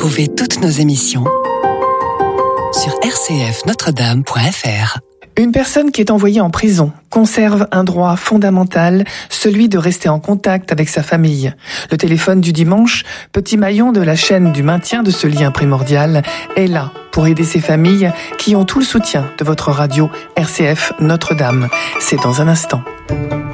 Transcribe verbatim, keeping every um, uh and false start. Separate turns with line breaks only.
Retrouvez toutes nos émissions sur r c f notre dame point f r.
Une personne qui est envoyée en prison conserve un droit fondamental, celui de rester en contact avec sa famille. Le téléphone du dimanche, petit maillon de la chaîne du maintien de ce lien primordial, est là pour aider ces familles qui ont tout le soutien de votre radio R C F Notre-Dame. C'est dans un instant.